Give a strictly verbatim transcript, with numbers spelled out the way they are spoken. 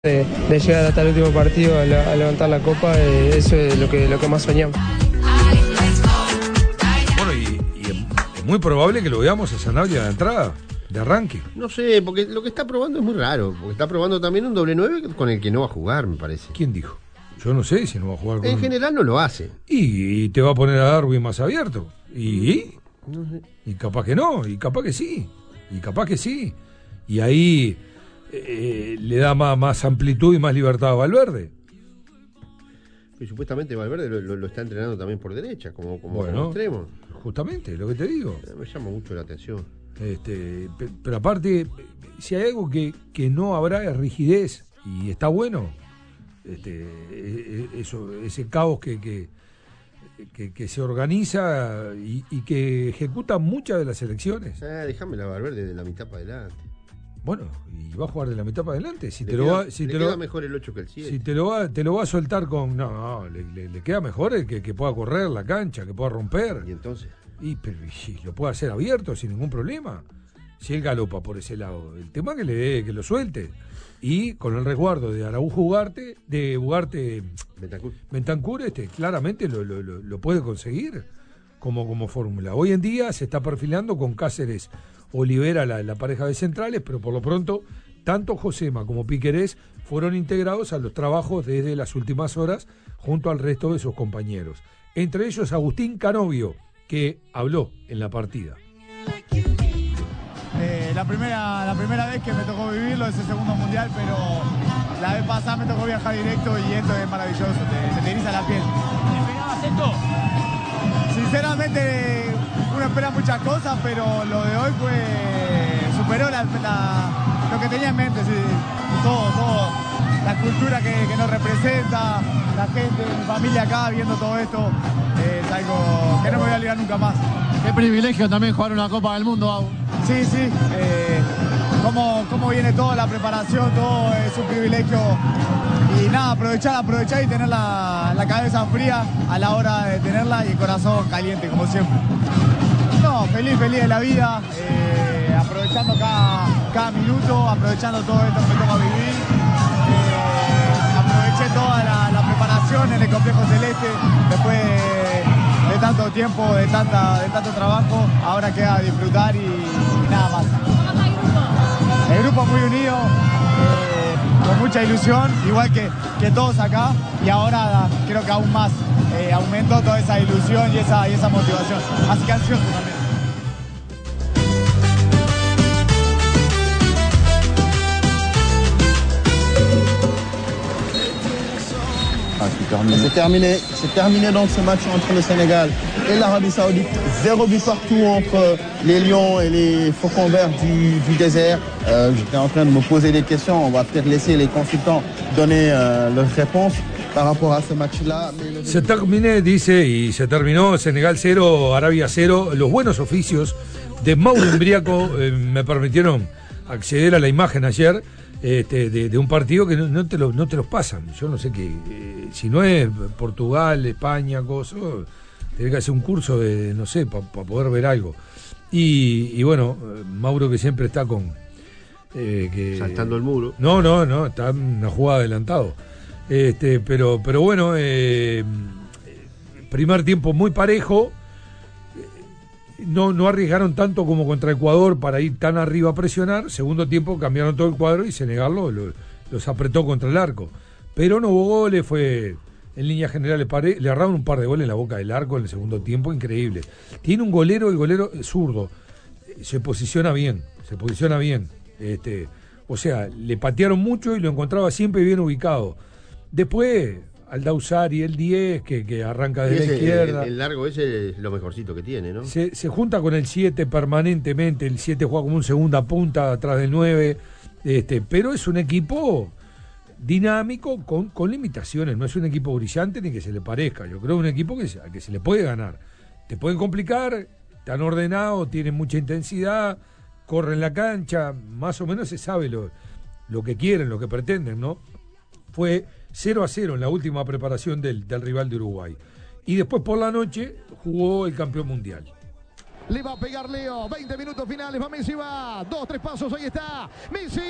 De, de llegar hasta el último partido a, la, a levantar la copa, eh, eso es lo que, lo que más soñamos. Bueno, y, y es muy probable que lo veamos a Sanabria de entrada, de arranque. No sé, porque lo que está probando es muy raro, porque está probando también un doble nueve con el que no va a jugar, me parece. ¿Quién dijo? Yo no sé si no va a jugar con En un... general no lo hace. Y, y te va a poner a Darwin más abierto. ¿Y? No sé. Y capaz que no, y capaz que sí. Y capaz que sí. Y ahí... Eh, le da más, más amplitud y más libertad a Valverde. Y supuestamente Valverde lo, lo, lo está entrenando también por derecha, como, como, bueno, como extremo. Justamente, lo que te digo. Me llama mucho la atención. Este, pero aparte, si hay algo que, que no habrá es rigidez, y está bueno. Este, eso, ese caos que, que, que, que se organiza y, y que ejecuta muchas de las elecciones. Ah, déjame la Valverde de la mitad para adelante. Bueno, y va a jugar de la mitad para adelante. Si le te queda, lo va, si le te queda lo, mejor el ocho que el siete. Si te lo va, te lo va a soltar con. No, no le, le, le queda mejor el que, que pueda correr la cancha, que pueda romper. ¿Y entonces? Y, pero, y lo puede hacer abierto sin ningún problema. Si él galopa por ese lado. El tema es que le dé, que lo suelte. Y con el resguardo de Araujo Ugarte, de Ugarte Bentancur, Bentancur este, claramente lo, lo, lo, lo puede conseguir como, como fórmula. Hoy en día se está perfilando con Cáceres Olivera, la, la pareja de centrales, pero por lo pronto, tanto Josema como Piquerés fueron integrados a los trabajos desde las últimas horas junto al resto de sus compañeros. Entre ellos Agustín Canovio, que habló en la partida. Eh, la, primera, la primera vez que me tocó vivirlo es el segundo mundial, pero la vez pasada me tocó viajar directo y esto es maravilloso, te, se te eriza la piel. ¿Te esperabas esto? Sinceramente uno espera muchas cosas, pero lo de hoy fue superó la, la, lo que tenía en mente, sí, todo, todo, la cultura que, que nos representa, la gente, mi familia acá viendo todo esto, eh, es algo que no me voy a olvidar nunca más. Qué privilegio también jugar una Copa del Mundo, Agu. Sí, sí, eh, cómo, cómo viene toda la preparación, todo es un privilegio. Y nada, aprovechar, aprovechar y tener la, la cabeza fría a la hora de tenerla y el corazón caliente, como siempre. No, feliz, feliz de la vida, eh, aprovechando cada, cada minuto, aprovechando todo esto que me toca vivir. Eh, aproveché toda la, la preparación en el Complejo Celeste, después de, de tanto tiempo, de, tanta, de tanto trabajo, ahora queda disfrutar y, y nada más. El grupo muy unido. Eh, con mucha ilusión, igual que, que todos acá, y ahora creo que aún más eh, aumentó toda esa ilusión y esa, y esa motivación. Así que ansioso también. C'est terminé, c'est terminé donc ce match entre le Sénégal et l'Arabie Saoudite. Zéro but partout entre les Lions et les Faucons Verts du, du désert. Euh, J'étais en train de me poser des questions. On va peut-être laisser les consultants donner euh, leurs réponses par rapport à ce match-là. Le... Se terminé, dice, y se terminó Senegal cero, Arabia cero. Los buenos oficios de Mauro Imbriaco eh, me permitieron acceder a la imagen ayer. Este, de, de un partido que no, no, te lo, no te los pasan. Yo no sé qué, eh, si no es Portugal, España, cosas, tenés que hacer un curso de, no sé, para pa poder ver algo. Y, y bueno, Mauro que siempre está con... Eh, que, saltando el muro. No, no, no, está en una jugada adelantado. Este, pero, pero bueno, eh, primer tiempo muy parejo. No, no arriesgaron tanto como contra Ecuador para ir tan arriba a presionar. Segundo tiempo cambiaron todo el cuadro y Senegal lo, lo, los apretó contra el arco. Pero no hubo goles, fue en líneas generales, pare, le agarraron un par de goles en la boca del arco en el segundo tiempo, increíble. Tiene un golero, el golero zurdo, se posiciona bien, se posiciona bien. Este, o sea, le patearon mucho y lo encontraba siempre bien ubicado. Después... Aldausari, el diez, que, que arranca desde la izquierda. El, el largo ese es lo mejorcito que tiene, ¿no? Se, se junta con el siete permanentemente, el siete juega como un segunda punta atrás del nueve, este, pero es un equipo dinámico con, con limitaciones, no es un equipo brillante ni que se le parezca, yo creo que es un equipo que, que se le puede ganar. Te pueden complicar, están ordenados, tienen mucha intensidad, corren la cancha, más o menos se sabe lo, lo que quieren, lo que pretenden, ¿no? Fue cero a cero en la última preparación del, del rival de Uruguay. Y después por la noche jugó el campeón mundial. Le va a pegar Leo, veinte minutos finales, va Messi, va, dos, tres pasos, ahí está, Messi.